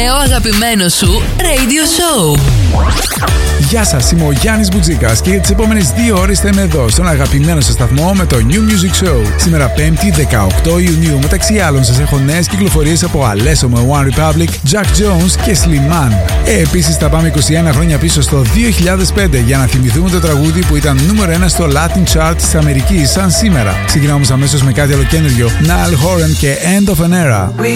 νέο αγαπημένο σου radio show. Γεια σας, είμαι ο Γιάννης Μπουτζίκας και για τις επόμενες 2 ώρες θα είμαι εδώ στον αγαπημένο σας σταθμό με το New Music Show. Σήμερα 5η 18 Ιουνίου, μεταξύ άλλων σας έχω νέες κυκλοφορίες από Alesso με One Republic, Jack Jones και Slimane. Επίσης θα πάμε 21 χρόνια πίσω στο 2005 για να θυμηθούμε το τραγούδι που ήταν νούμερο 1 στο Latin Chart της Αμερικής σαν σήμερα. Ξεκινάμε αμέσως με κάτι άλλο καινούριο, Niall Horan και End of an Era.